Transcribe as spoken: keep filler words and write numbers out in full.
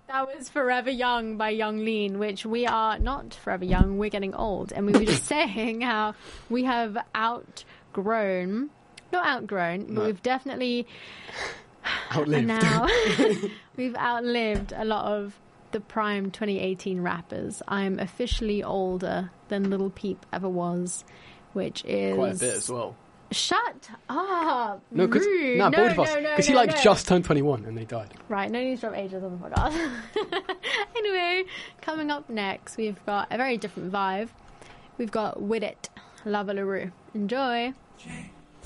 That was Forever Young by Young Lean, which we are not forever young. We're getting old. And we were just saying how we have outgrown, not outgrown, but no. we've definitely outlived. Now we've outlived a lot of the prime twenty eighteen rappers. I'm officially older than Lil Peep ever was, which is... quite a bit as well. Shut up! No, because nah, no, both of no, us. Because no, he no, like no. just turned twenty-one and they died. Right, no need to drop ages on the podcast. Anyway, coming up next, we've got a very different vibe. We've got With It, Lava LaRue. Enjoy. Jay.